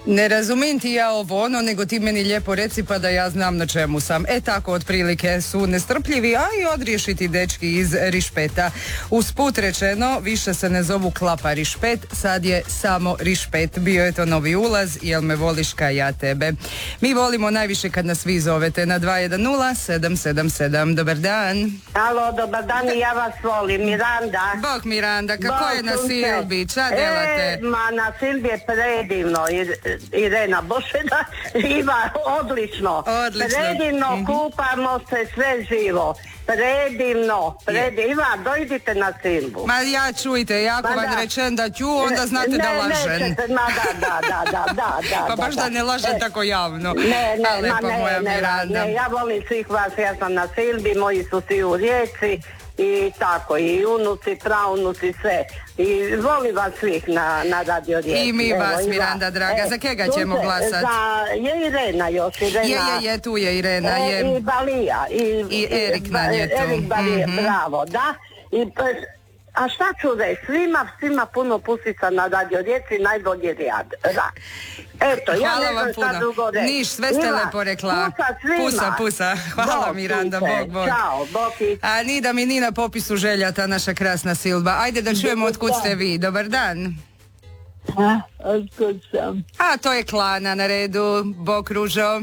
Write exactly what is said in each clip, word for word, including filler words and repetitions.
Ne razumijem ti ja ovo ono, nego ti meni lijepo reci pa da ja znam na čemu sam. E tako otprilike su nestrpljivi, a i odriješiti dečki iz Rišpeta. Usput rečeno, više se ne zovu Klapa Rišpet, sad je samo Rišpet. Bio je to novi ulaz, jel me voliš ka ja tebe. Mi volimo najviše kad nas vi zovete na dva jedan nula sedam sedam sedam. Dobar dan. Alo, dobar dan i ja vas volim, Miranda. Bog Miranda, kako Bog, je na sunce. Silbi, ča delate? E, ma na Silbi je predivno, I- Irena Bošena ima odlično. Odlično. Predivno, Mhm. kupamo se, sve živo. Predivno, predivno. Dojdite na Silbu. Ma ja čujte, jako Ma vam da. rečem da ću, onda znate ne, da lažem. Nećete, ma da, da, da, da, da, da. Pa baš da ne lažem E, tako javno. Ne, ne, A, lepa ma ne, moja ne, Miranda. ne, ja volim svih vas, ja sam na Silbi, moji su svi u Rijeci i tako, i unuci, praunuci, sve. I volim vas svih na, na Radio Rijeci. I mi Evo, vas, i Miranda, draga. Za kega ćemo sunce, glasat? Za, je Irena još, Irena. Je, je, je, tu je Irena, E, je. I Balija. I, I Erik nam je tu. Erik Balija, Mhm. bravo, da. I, pa, a šta ću reći, svima, svima puno pusica na Radio Rijeci, najbolji rad. Da. Eto, ja Hvala ne vam znam šta puno. drugo reći. Niš, sve ste Ima, lepo rekla. Pusa svima. Pusa, pusa. Hvala Bog, Miranda, sunce. Bog, Bog. Ćao, Bog i... A ni da mi ni na popisu želja ta naša krasna Silba. Ajde da čujemo otkud ste vi. Dobar dan. A, otkud sam? A to je Klana na redu. Bog Ružo.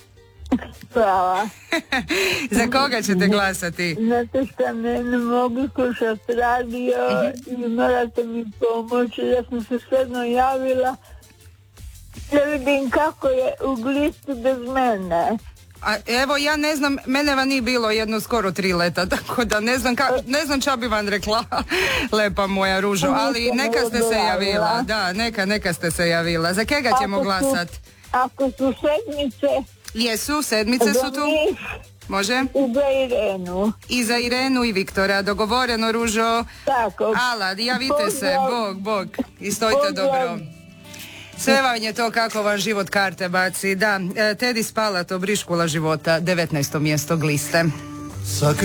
Hvala. Za koga ćete glasati? Zato što ne, ne mogu slušati radio i morate mi pomoći. Ja sam se stvarno javila da vidim kako je u glistu bez mene. A evo ja ne znam, mene vam nije bilo jedno skoro tri leta, tako da ne znam, ka, ne znam ča bi vam rekla, lepa moja Ružo, ali neka ste se javila, da, neka, neka ste se javila. Za kega ćemo Ako su- glasat? Ako su sedmice, Jesu, sedmice za su tu, njih može? i za Irenu. I za Irenu i Viktora, dogovoreno Ružo. Tako. Ala, javite se, Pozdrav. Bog, Bog, i stojite Pozdrav. dobro. Sve vam je to kako vam život karte baci. Da, e, Tedi Spala, to Briškula života, devetnaesto mjesto gliste. Sakri